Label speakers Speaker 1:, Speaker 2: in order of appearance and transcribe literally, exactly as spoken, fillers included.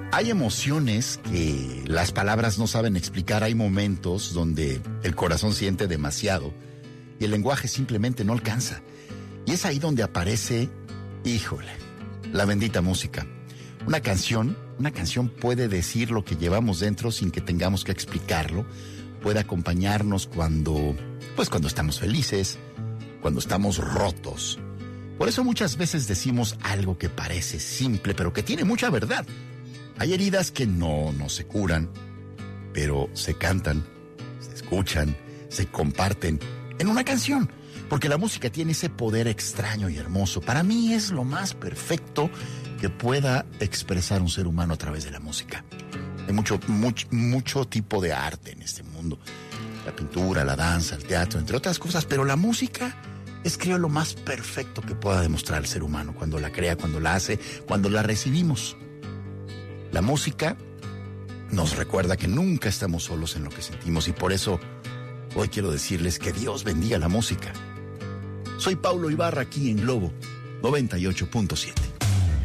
Speaker 1: Hay emociones que las palabras no saben explicar. Hay momentos donde el corazón siente demasiado y el lenguaje simplemente no alcanza. Y es ahí donde aparece, híjole, la bendita música. Una canción, una canción puede decir lo que llevamos dentro sin que tengamos que explicarlo. Puede acompañarnos cuando, pues cuando estamos felices, cuando estamos rotos. Por eso muchas veces decimos algo que parece simple, pero que tiene mucha verdad. Hay heridas que no, no se curan, pero se cantan, se escuchan, se comparten en una canción. Porque la música tiene ese poder extraño y hermoso. Para mí es lo más perfecto que pueda expresar un ser humano a través de la música. Hay mucho, mucho, mucho tipo de arte en este mundo. La pintura, la danza, el teatro, entre otras cosas. Pero la música es, creo, lo más perfecto que pueda demostrar el ser humano. Cuando la crea, cuando la hace, cuando la recibimos. La música nos recuerda que nunca estamos solos en lo que sentimos y por eso hoy quiero decirles que Dios bendiga la música. Soy Paulo Ibarra aquí en Globo noventa y ocho punto siete.